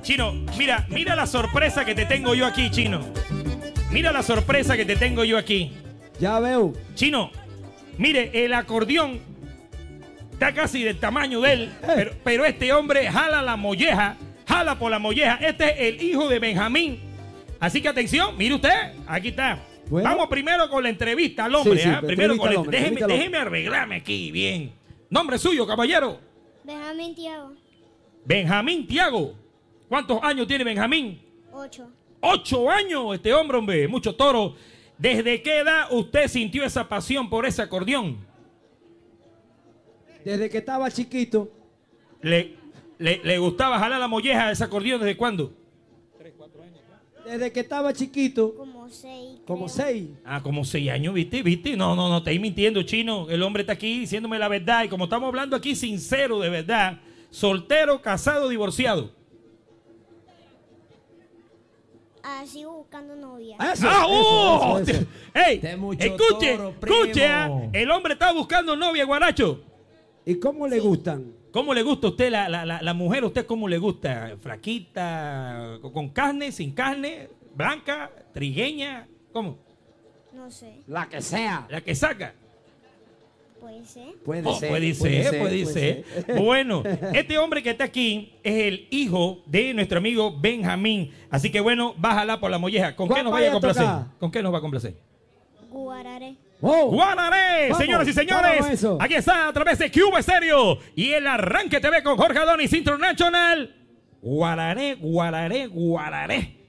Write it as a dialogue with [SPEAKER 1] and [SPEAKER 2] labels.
[SPEAKER 1] Chino, mira la sorpresa que te tengo yo aquí, Chino. Mira la sorpresa que te tengo yo aquí.
[SPEAKER 2] Ya veo.
[SPEAKER 1] Chino, mire, el acordeón está casi del tamaño de él, pero este hombre jala la molleja, jala por la molleja. Este es el hijo de Benjamín. Así que atención, mire usted, aquí está.
[SPEAKER 2] Bueno.
[SPEAKER 1] Vamos primero con la entrevista al hombre.
[SPEAKER 2] Sí,
[SPEAKER 1] Primero con
[SPEAKER 2] hombre,
[SPEAKER 1] déjeme arreglarme aquí, bien. Nombre suyo, caballero.
[SPEAKER 3] Benjamín Tiago.
[SPEAKER 1] Benjamín Tiago. ¿Cuántos años tiene Benjamín?
[SPEAKER 3] 8.
[SPEAKER 1] 8 años este hombre, mucho toro. ¿Desde qué edad usted sintió esa pasión por ese acordeón?
[SPEAKER 2] Desde que estaba chiquito.
[SPEAKER 1] ¿Le gustaba jalar la molleja de ese acordeón desde cuándo?
[SPEAKER 2] Desde que estaba chiquito.
[SPEAKER 3] Como 6.
[SPEAKER 2] Como 6.
[SPEAKER 1] Ah, como 6 años, ¿viste? No, te estoy mintiendo, Chino. El hombre está aquí diciéndome la verdad. Y como estamos hablando aquí sincero, de verdad. Soltero, casado, divorciado.
[SPEAKER 3] Sigo buscando novia.
[SPEAKER 2] Eso.
[SPEAKER 1] ¡Ey!
[SPEAKER 4] Usted mucho
[SPEAKER 1] Escuche,
[SPEAKER 4] toro, primo.
[SPEAKER 1] escuche. El hombre está buscando novia, guaracho.
[SPEAKER 2] ¿Y cómo le gustan?
[SPEAKER 1] ¿Cómo le gusta a usted la mujer? ¿A usted cómo le gusta? ¿Flaquita, con carne, sin carne, blanca, trigueña? ¿Cómo?
[SPEAKER 3] No sé.
[SPEAKER 2] La que sea.
[SPEAKER 1] ¿La que saca?
[SPEAKER 3] Puede ser.
[SPEAKER 1] Puede ser. Bueno, este hombre que está aquí es el hijo de nuestro amigo Benjamín. Así que bueno, bájala por la molleja. ¿Con qué nos vaya a complacer? ¿Con qué nos va a complacer?
[SPEAKER 3] Guararé.
[SPEAKER 2] Oh.
[SPEAKER 1] Guararé,
[SPEAKER 2] Vamos,
[SPEAKER 1] señoras y
[SPEAKER 2] vamos a
[SPEAKER 1] señores.
[SPEAKER 2] eso.
[SPEAKER 1] Aquí está a través de Cuba Estéreo y el Arranque TV con Jorge Adonis International. Guararé, guararé, guararé.